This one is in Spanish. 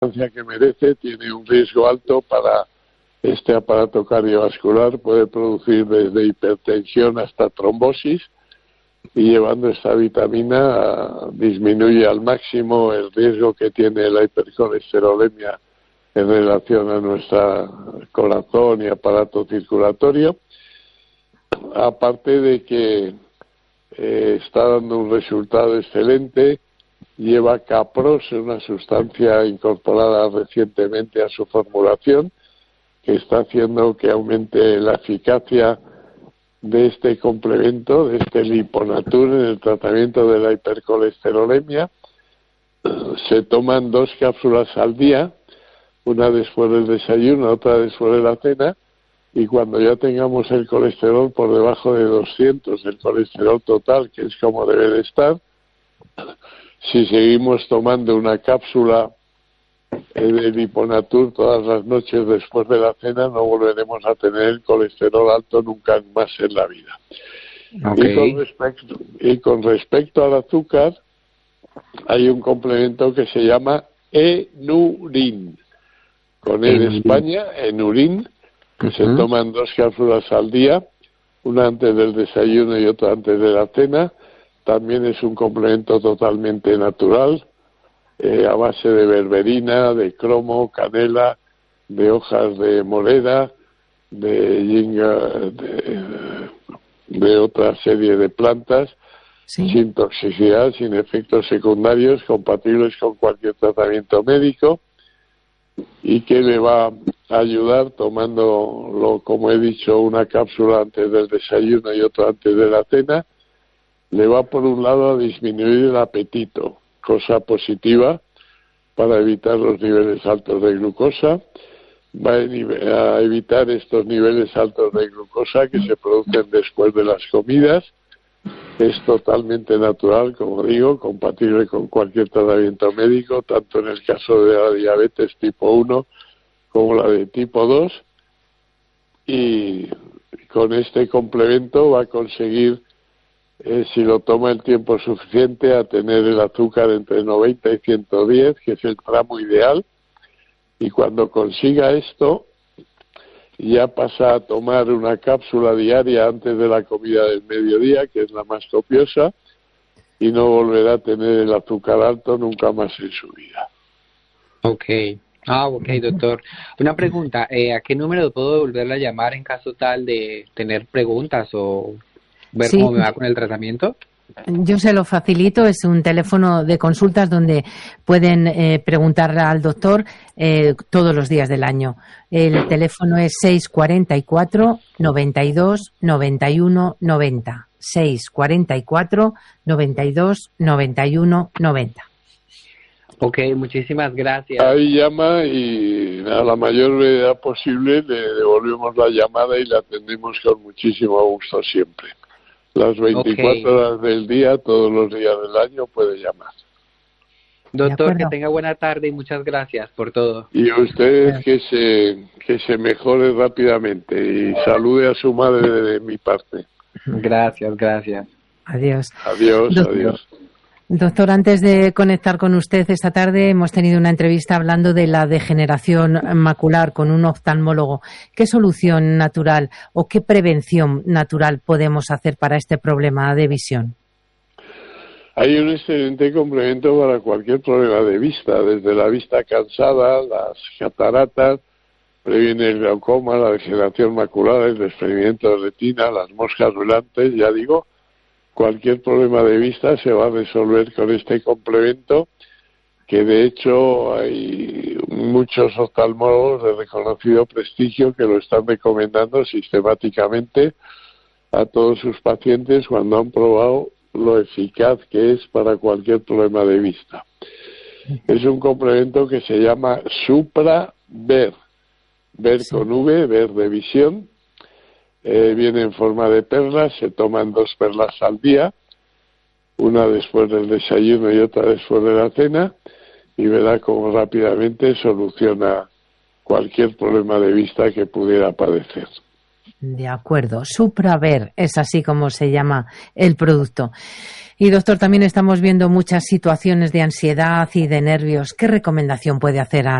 que merece, tiene un riesgo alto para este aparato cardiovascular, puede producir desde hipertensión hasta trombosis, y llevando esta vitamina disminuye al máximo el riesgo que tiene la hipercolesterolemia en relación a nuestro corazón y aparato circulatorio, aparte de que está dando un resultado excelente. Lleva Capros, una sustancia incorporada recientemente a su formulación, que está haciendo que aumente la eficacia de este complemento, de este Liponatur, en el tratamiento de la hipercolesterolemia. Se toman 2 cápsulas al día, una después del desayuno, otra después de la cena, y cuando ya tengamos el colesterol por debajo de 200, el colesterol total, que es como debe de estar, si seguimos tomando una cápsula de Liponatur todas las noches después de la cena, no volveremos a tener el colesterol alto nunca más en la vida. Okay. Y con respecto al azúcar, hay un complemento que se llama Enurin, con E de España, Enurin, que se toman 2 cápsulas al día, una antes del desayuno y otra antes de la cena. También es un complemento totalmente natural, a base de berberina, de cromo, canela, de hojas de morera, de yinga, de otra serie de plantas, ¿sí?, sin toxicidad, sin efectos secundarios, compatibles con cualquier tratamiento médico, y que le va a ayudar tomándolo, como he dicho, una cápsula antes del desayuno y otra antes de la cena. Le va por un lado a disminuir el apetito, cosa positiva para evitar los niveles altos de glucosa. Va a evitar estos niveles altos de glucosa que se producen después de las comidas. Es totalmente natural, como digo, compatible con cualquier tratamiento médico, tanto en el caso de la diabetes tipo 1 como la de tipo 2. Y con este complemento va a conseguir, si lo toma el tiempo suficiente, a tener el azúcar entre 90 y 110, que es el tramo ideal, y cuando consiga esto, ya pasa a tomar una cápsula diaria antes de la comida del mediodía, que es la más copiosa, y no volverá a tener el azúcar alto nunca más en su vida. Ok, doctor. Una pregunta, ¿a qué número puedo volverle a llamar en caso tal de tener preguntas o ver cómo me va con el tratamiento? Yo se lo facilito, es un teléfono de consultas donde pueden preguntar al doctor todos los días del año. El teléfono es 644 92 91 90. 644 92 91 90. Ok, muchísimas gracias. Ahí llama y a la mayor brevedad posible le devolvemos la llamada y la atendemos con muchísimo gusto siempre. Las 24 horas del día, todos los días del año, puede llamar. Doctor, que tenga buena tarde y muchas gracias por todo. Y a usted que se mejore rápidamente y salude a su madre de mi parte. Gracias. Adiós. Adiós. Doctor, antes de conectar con usted esta tarde hemos tenido una entrevista hablando de la degeneración macular con un oftalmólogo. ¿Qué solución natural o qué prevención natural podemos hacer para este problema de visión? Hay un excelente complemento para cualquier problema de vista, desde la vista cansada, las cataratas, previene el glaucoma, la degeneración macular, el desprendimiento de retina, las moscas volantes, ya digo. Cualquier problema de vista se va a resolver con este complemento, que de hecho hay muchos oftalmólogos de reconocido prestigio que lo están recomendando sistemáticamente a todos sus pacientes cuando han probado lo eficaz que es para cualquier problema de vista. Es un complemento que se llama Supra-Ver, ver con V, ver de visión. Viene en forma de perlas, se toman 2 perlas al día, una después del desayuno y otra después de la cena, y verá cómo rápidamente soluciona cualquier problema de vista que pudiera padecer. De acuerdo, Supraver es así como se llama el producto. Y doctor, también estamos viendo muchas situaciones de ansiedad y de nervios. ¿Qué recomendación puede hacer a